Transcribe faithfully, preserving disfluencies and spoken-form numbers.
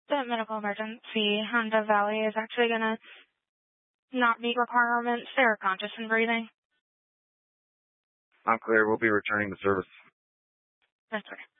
the medical emergency on Dove Valley is actually going to not meet requirements. They're conscious and breathing. I'm clear. We'll be returning the service. That's okay.